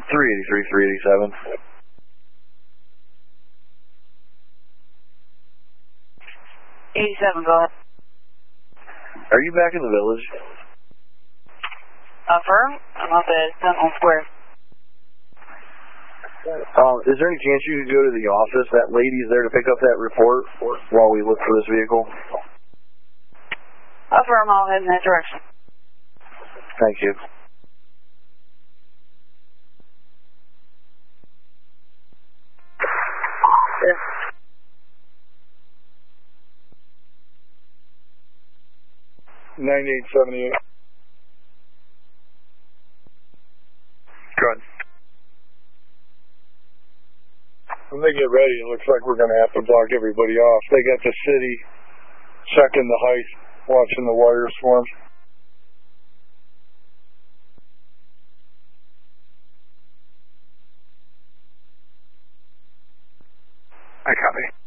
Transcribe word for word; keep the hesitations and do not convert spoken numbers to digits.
three eighty-three, three eighty-seven. eighty-seven, go ahead. Are you back in the village? Affirm. I'm up at Sentinel Square. Uh, is there any chance you could go to the office? That lady's there to pick up that report while we look for this vehicle. Affirm, I'll head in that direction. Thank you. Yeah. ninety-eight seventy-eight. Good. When they get ready, it looks like we're going to have to block everybody off. They got the city checking the height, watching the wires swarm. I copy.